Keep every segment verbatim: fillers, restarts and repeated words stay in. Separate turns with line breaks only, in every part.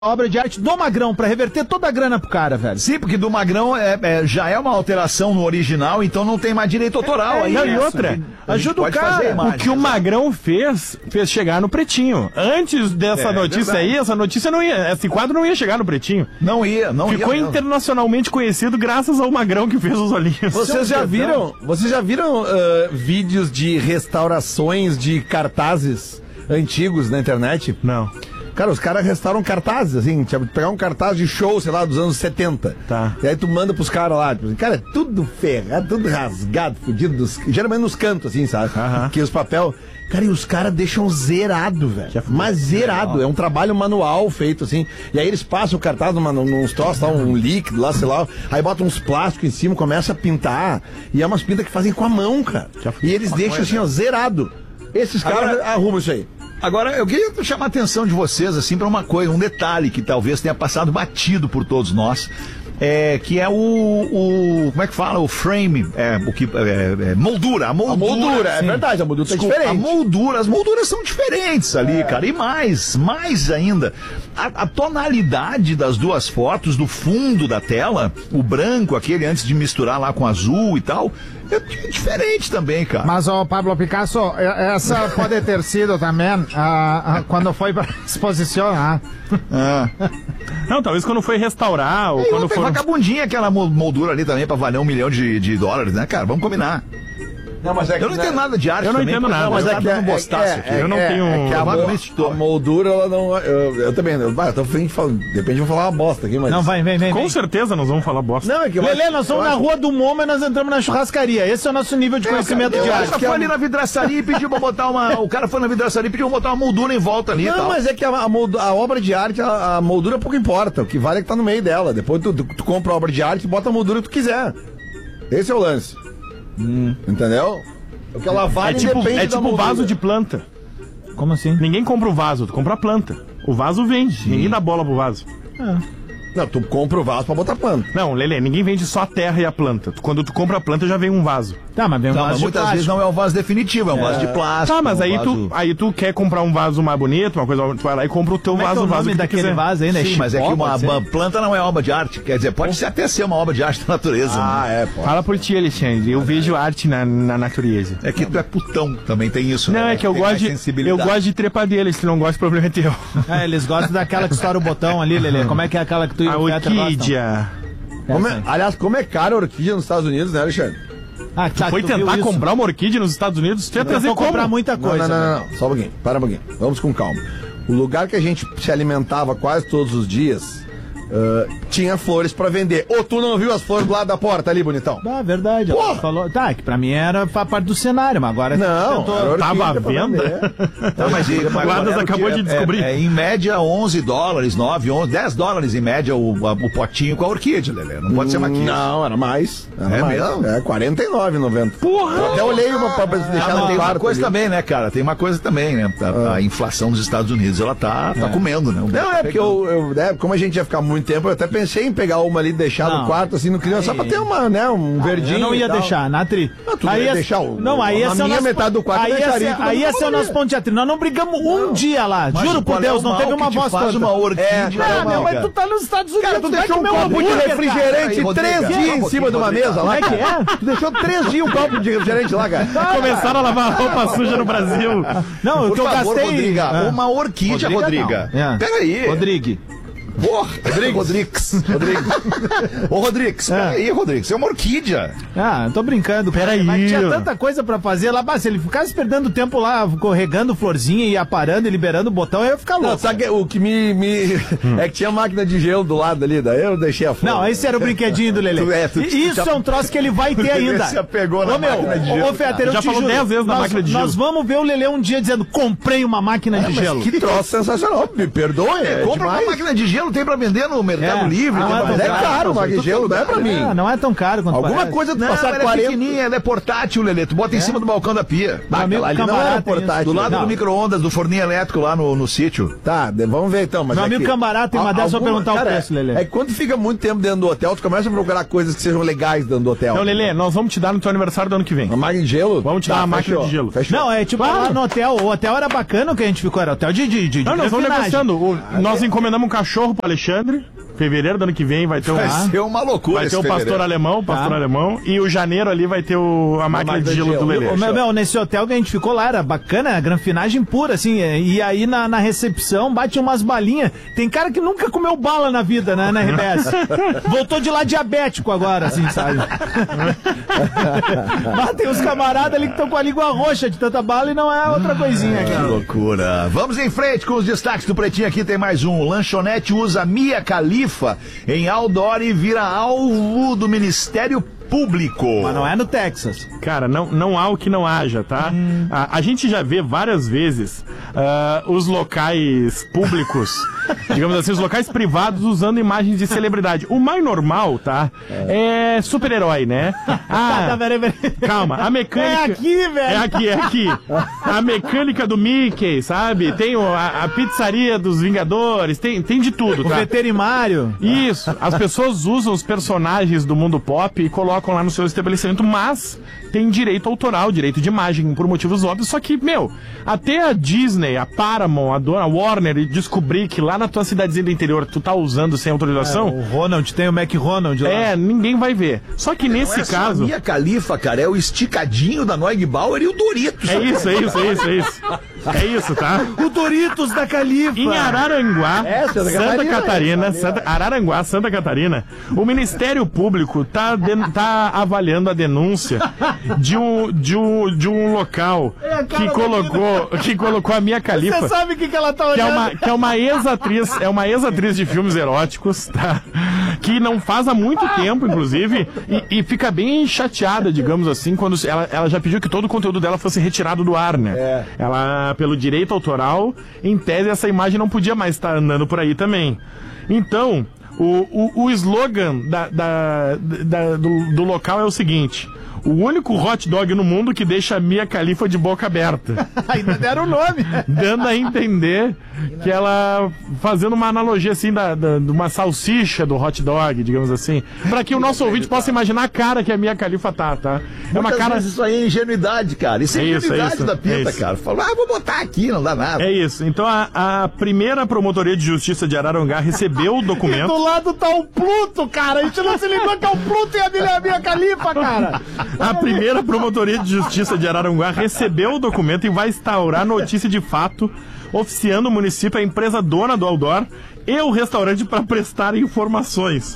obra de arte do Magrão pra reverter toda a grana pro cara, velho.
Sim, porque do Magrão é, é, já é uma alteração no original, então não tem mais direito autoral.
É,
aí
não,
é
e
isso,
outra,
a
ajuda o cara.
O que o Magrão fez, fez chegar no Pretinho. Antes dessa
É,
notícia
verdade.
aí, essa notícia não ia, esse quadro não ia chegar no Pretinho.
Não ia, não
Ficou
ia. Ficou
internacionalmente conhecido graças ao Magrão que fez os olhinhos.
Vocês já viram, vocês já viram uh, vídeos de restaurações de cartazes antigos na internet?
Não.
Cara, os caras restauram cartazes, assim, tipo, pegar um cartaz de show, sei lá, dos anos setenta.
Tá.
E aí tu manda pros caras lá, tipo, assim, cara, é tudo ferrado, tudo rasgado, fudido, dos, geralmente nos cantos, assim, sabe?
Aham.
Que os papel. Cara, e os caras deixam zerado, velho. Mas zerado. É um trabalho manual feito, assim. E aí eles passam o cartaz numa, nos troços lá, um líquido lá, sei lá. Aí botam uns plásticos em cima, começa a pintar. E é umas pintas que fazem com a mão, cara. E eles deixam assim, ó, zerado. Esses caras
Agora-
arrumam isso aí.
Agora, eu queria chamar a atenção de vocês, assim, para uma coisa, um detalhe que talvez tenha passado batido por todos nós, é, que é o, o, como é que fala? O frame, é, o que, é, é, moldura, a moldura.
A moldura, é
sim.
verdade, a moldura tá
Desculpa,
diferente.
A moldura, as molduras são diferentes ali, cara, e mais, mais ainda, a, a tonalidade das duas fotos, do fundo da tela, o branco, aquele antes de misturar lá com azul e tal, é diferente também, cara.
Mas, ô Pablo Picasso, e- essa pode ter sido também ah, ah, quando foi pra exposição, ah.
Ah.
Não, talvez quando foi restaurar, ou
E
quando
outra,
for...
vagabundinha aquela mo- moldura ali também pra valer um milhão de, de dólares, né, cara? Vamos combinar.
Não, mas é
Eu não entendo nada de arte
Eu não
também,
entendo
mas
nada.
não,
Mas é que
não bostaço aqui.
eu não tenho
é que a,
provavelmente
mo-
tô.
a moldura, ela não. Eu, eu também. Eu, bah, eu tô frente, falo, de repente eu vou falar uma bosta aqui, mas.
Não, vai, vem, vem,
Com
vem.
certeza nós vamos falar bosta.
Não, é que eu
Lelê,
acho-
nós estamos
eu
na
acho-
rua do Moma e nós entramos na churrascaria. Esse é o nosso nível de conhecimento
O
de
cara
arte.
foi ali na vidraçaria e pediu pra botar uma. O cara foi na vidraçaria e pediu pra botar uma moldura em volta ali e
Não,
tal.
mas é que a, a, moldu- a obra de arte, a, a moldura pouco importa. O que vale é que tá no meio dela. Depois tu, tu, tu compra a obra de arte e bota a moldura que tu quiser. Esse é o lance. Entendeu? O que ela
É
vale
tipo,
depende
é
da
tipo
moldura.
vaso de planta.
Como assim?
Ninguém compra o vaso, tu compra a planta. O vaso vende, ninguém dá bola pro vaso.
Não, tu compra o vaso pra botar planta.
Não, Lelê, ninguém vende só a terra e a planta. Tu- Quando tu compra a planta já vem um vaso.
Tá, mas vem um
Não,
vaso
mas
de
muitas
plástico.
vezes não é um vaso definitivo, é um vaso de plástico.
Tá, mas
um
aí,
vaso...
tu, aí tu quer comprar um vaso mais bonito, uma coisa, tu vai lá e compra o teu
Como é que é
vaso,
o
o vaso
nome
que tu
daquele
quiser.
vaso aí, né?
Sim, mas é
Chipó,
que uma,
pode ser?
uma planta não é obra de arte. Quer dizer, pode ser até ser uma obra de arte da natureza.
Ah,
né?
é, pô.
Fala por ti, Alexandre. Eu vejo arte na, na natureza.
É que tu é putão, também tem isso.
Não,
né?
é que eu
Tem
gosto,
mais
de, eu
sensibilidade.
gosto de trepadeira. Se tu não gosta, o problema é teu.
É, eles gostam daquela que estoura o botão ali, Lelê. Como é que é aquela que tu e
A
o Fetter gostam?
orquídea.
Como é-
Essa aí.
aliás, como é caro a orquídea nos Estados Unidos, né, Alexandre?
Ah, tá,
Foi
tu viu
tentar
isso?
comprar uma orquídea nos Estados Unidos? Tu ia
Eu
trazer
vou
como?
comprar muita
Não,
coisa.
não, não,
né?
não, não. Só um pouquinho. Para um pouquinho. Vamos com calma. O lugar que a gente se alimentava quase todos os dias ah, tinha flores pra vender. Ô, tu não viu as flores do lado da porta ali, bonitão?
Ah, verdade. Ela
Porra!
falou. Tá, que pra mim era fa- parte do cenário, mas agora
Não,
tentou-
era orquídea
Tava à
pra
venda?
vender.
Não, mas e-
O
mas
Guardas
agora
acabou
é-
de descobrir.
É, é, em média onze dólares, nove, onze, dez dólares em média o, a- o potinho com a orquídea, Lelê. Não pode ser uma quinze.
Não, era mais. Era
É
mais.
mesmo?
É, quarenta e nove reais e noventa centavos.
Porra!
Eu até olhei uma pra pra deixar
Ah,
no
tem uma
quarto
coisa
ali.
também, né, cara? Tem uma coisa também, né? A, a inflação dos Estados Unidos, ela tá, tá comendo, né? O
Não, é porque eu, eu né, como a gente ia ficar muito tempo, eu até pensei em pegar uma ali e deixar
Não.
no quarto, assim, no criança, só pra ter uma, né, um verdinho.
Eu não ia
e tal.
deixar, na tri.
Não, tu não ia deixar o-
Não, aí
na
ia ser o
minha
nosso
metade do quarto eu
aí ia
deixaria,
ser,
tu
aí
não
ia ser o
poderia.
nosso ponto de atrito. Nós não brigamos um dia lá.
Mas
Juro
qual
por
é
Deus,
o
não
mal
teve uma
que te
voz
faz
toda.
uma orquídea.
É,
Não, meu, mas tu tá nos Estados Unidos.
Cara, tu
vai
deixou um
comer
copo de
hambúrguer, cara.
refrigerante
Aí, Rodrigo,
três
só um
dias em
pouquinho,
cima de uma
Rodrigo.
mesa lá.
Como é que
cara.
é?
Tu deixou três dias um copo de refrigerante lá, cara.
Começaram a lavar roupa suja no Brasil.
Não, o
Por
que eu
favor,
gastei...
Rodriga,
Ah.
uma orquídea, Rodriga.
não. É.
Peraí.
Rodrigo.
Porra, Rodrigues. Rodrigo. Ô, Rodrigues, peraí, Rodrigues, é uma orquídea.
Ah, eu tô brincando. cara.
Peraí.
Mas tinha tanta coisa pra fazer lá. Mas se ele ficasse perdendo tempo lá, corregando florzinha e aparando e liberando o botão, eu ia ficar
Não,
louco.
sabe que o que me, me- é que tinha máquina de gelo do lado ali, daí eu deixei a flor.
Não, esse era o brinquedinho do Lelê.
Tu é, tu- tu
E Isso
já-
é um troço que ele vai ter ainda.
se apegou na
Ô, meu,
máquina de
ô,
gelo,
Ô, Fetter, eu
Já
te
falou
juro,
dez vezes na
nós-
máquina de gelo.
Nós vamos ver o Lelê um dia dizendo, comprei uma máquina de
Mas
gelo.
que troço sensacional, me perdoe, é
Compra
demais.
uma máquina de gelo, tem pra vender no Mercado
É.
Livre.
Ah,
tem pra
mas
Mas
vender.
é caro, máquina de gelo, não é pra mim.
Ah, não é tão caro quanto
Alguma
parece.
coisa tu
Não,
passar
ela é
quarenta...
pequenininha, ela é portátil, Lelê. Tu bota em cima do balcão da pia.
Meu amigo
aquela ali não
camarada
era
tem isso.
portátil.
Do lado
Não.
do micro-ondas, do forninho elétrico lá no, no sítio.
Tá, de- vamos ver então. Mas
Meu
é
amigo
que-
Cambará tem uma
Al-
dessa, eu vou
alguma-
perguntar o
cara,
preço, Lelê.
É que quando tu fica muito tempo dentro do hotel, tu começa a procurar coisas que sejam legais dentro do hotel.
Então, Lelê, nós vamos te dar no teu aniversário do ano que vem.
Uma máquina de gelo?
Vamos te dar
Tá,
uma máquina
fechou,
de gelo.
Fechou.
Não, é tipo lá no hotel. O hotel era bacana o que a gente ficou. Era hotel de, de, de
Não, nós vamos
refinagem.
negociando. O- nós encomendamos um cachorro cachorro pro Alexandre. Fevereiro do ano que vem vai ter um.
Vai ser uma loucura.
Vai ter o
fevereiro.
pastor alemão, o pastor
Tá.
alemão. E o janeiro ali vai ter o, a máquina de gelo do Lelê.
Ô, meu, meu, nesse hotel que a gente ficou lá, era bacana, granfinagem pura, assim, e aí na, na recepção bate umas balinhas. Tem cara que nunca comeu bala na vida, né, na R B S. Voltou de lá diabético agora, assim, sabe? Mas tem uns camaradas ali que estão com a língua roxa de tanta bala e não é outra coisinha,
Que
cara.
loucura. Vamos em frente com os destaques do Pretinho. Aqui tem mais um. Lanchonete usa Mia Khalifa em outdoor e vira alvo do Ministério Público.
Mas não é no Texas.
Cara, não, não há o que não haja, tá?
Hum.
A, a gente já vê várias vezes ah, os locais públicos, digamos assim, os locais privados usando imagens de celebridade. O mais normal, tá? É, super-herói, né? Ah,
Tá, peraí, peraí.
calma, a mecânica...
É aqui, velho.
É aqui, é aqui. A mecânica do Mickey, sabe? Tem o- a, a pizzaria dos Vingadores, tem, tem de tudo,
O
tá?
veterinário.
Isso, as pessoas usam os personagens do mundo pop e colocam lá no seu estabelecimento, mas tem direito autoral, direito de imagem, por motivos óbvios, só que, meu, até a Disney, a Paramount, a dona Warner descobrir que lá na tua cidadezinha do interior tu tá usando sem autorização,
O Ronald, tem o Mac Ronald lá.
é, ninguém vai ver. Só que nesse
Não é só
caso...
a Mia Khalifa, cara, é o esticadinho da Noig Bauer e o Doritos.
É isso, é isso, é isso, é isso. É isso, tá?
O Doritos da Califa.
Em Araranguá,
É, Santa
Santa
Catarina,
Catarina,
é.
Santa, Araranguá, Santa Catarina, o Ministério Público tá, den- tá avaliando a denúncia de um, de um, de um local
É a cara
que
da
colocou, que colocou a Mia
Você
Khalifa,
sabe o que, que ela tá
que é
olhando?
uma, que é uma ex-atriz, é uma ex-atriz de filmes eróticos, tá? Que não faz há muito tempo, inclusive, e, e fica bem chateada, digamos assim, quando se- ela, ela já pediu que todo o conteúdo dela fosse retirado do ar, né?
É.
Ela, pelo direito autoral, em tese, essa imagem não podia mais estar andando por aí também. Então, o, o, o slogan da, da- da- do, do local é o seguinte: o único hot dog no mundo que deixa a Mia Khalifa de boca aberta.
Ainda deram o nome.
Dando a entender que ela, fazendo uma analogia assim da, da- de uma salsicha do hot dog, digamos assim, para que o nosso ouvinte possa imaginar a cara que a Mia Khalifa tá, tá? É uma
Muitas
cara.
vezes isso aí é ingenuidade, cara. Isso é,
É isso, é
ingenuidade
isso,
da
é
pinta,
isso.
cara. Fala, ah, vou botar aqui, não dá nada.
É isso. Então a, a primeira promotoria de justiça de Araranguá recebeu o
E
documento.
do lado tá o Pluto, cara. A gente não se lembrou que é o Pluto e a minha, a minha Califa, cara.
A primeira promotoria de justiça de Araranguá recebeu o documento e vai instaurar notícia de fato, oficiando o município, a empresa dona do outdoor e o restaurante para prestar informações.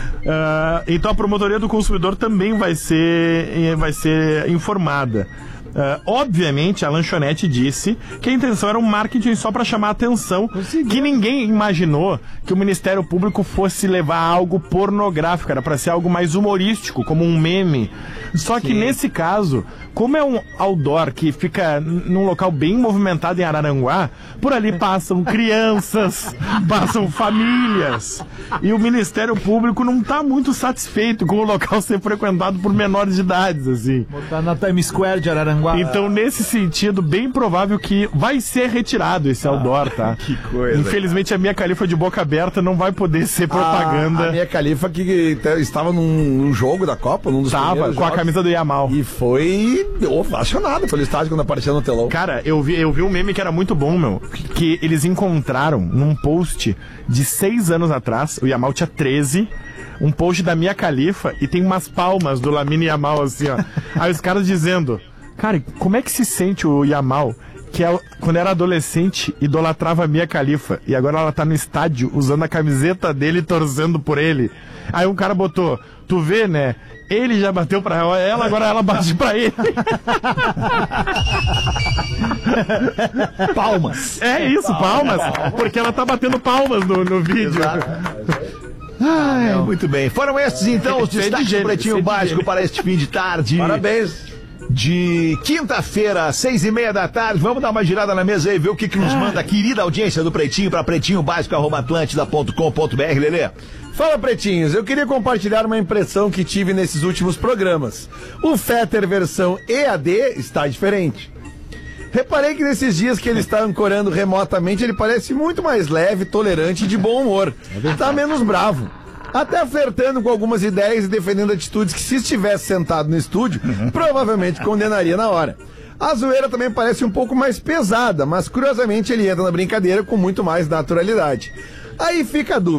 Ah, então a promotoria do consumidor também vai ser, eh, vai ser informada. Ah, obviamente, a lanchonete disse que a intenção era um marketing só para chamar a atenção, que ninguém imaginou que o Ministério Público fosse levar algo pornográfico, era para ser algo mais humorístico, como um meme. Só que nesse caso, como é um outdoor que fica n- num local bem movimentado em Araranguá, por ali passam crianças, passam famílias, e o Ministério Público não tá muito satisfeito com o local ser frequentado por menores de idades, assim.
Tá na Times Square de Araranguá.
Então, nesse sentido, bem provável que vai ser retirado esse outdoor, tá?
que coisa,
Infelizmente, a Mia Khalifa de boca aberta não vai poder ser
A, a
propaganda.
Mia Khalifa que te- estava num, num jogo da Copa, num dos
Tava
primeiros
com a
jogos,
camisa do Yamal.
e foi ovacionado pelo estádio quando apareceu no telão.
Cara, eu vi, eu vi um meme que era muito bom, meu. Que eles encontraram num post de seis anos atrás, o Yamal tinha treze, um post da Mia Khalifa e tem umas palmas do Lamine Yamal assim, ó. Aí os caras dizendo: cara, como é que se sente o Yamal, que é, quando era adolescente idolatrava a Mia Khalifa e agora ela tá no estádio usando a camiseta dele e torcendo por ele? Aí um cara botou: tu vê, né? Ele já bateu pra ela, agora ela bate pra ele.
Palmas.
É isso, palmas. Porque ela tá batendo palmas no, no vídeo.
Ai, muito bem. Foram estes, então, os
Isso é de
destaques do
gênio,
Pretinho
isso é de
Básico
gênio.
para este fim de tarde.
Parabéns.
De quinta-feira, seis e meia da tarde. Vamos dar uma girada na mesa aí, ver o que, que nos manda a querida audiência do Pretinho para pretinho básico arroba atlântida ponto com ponto br, Lelê.
Fala, pretinhos, eu queria compartilhar uma impressão que tive nesses últimos programas. O Fetter versão E A D está diferente. Reparei que nesses dias que ele está ancorando remotamente, ele parece muito mais leve, tolerante e de bom humor. Está menos bravo. Até flertando com algumas ideias e defendendo atitudes que, se estivesse sentado no estúdio, provavelmente condenaria na hora. A zoeira também parece um pouco mais pesada, mas curiosamente ele entra na brincadeira com muito mais naturalidade. Aí fica a dúvida.